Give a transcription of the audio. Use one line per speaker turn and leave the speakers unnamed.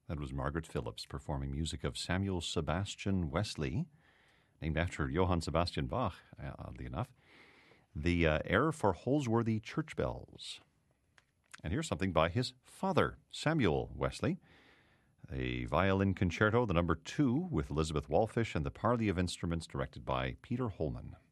That was Margaret Phillips performing music of Samuel Sebastian Wesley, named after Johann Sebastian Bach, oddly enough. The air for Holsworthy Church Bells. And here's something by his father, Samuel Wesley. A violin concerto, the number 2, with Elizabeth Walfish, and the parley of instruments directed by Peter Holman.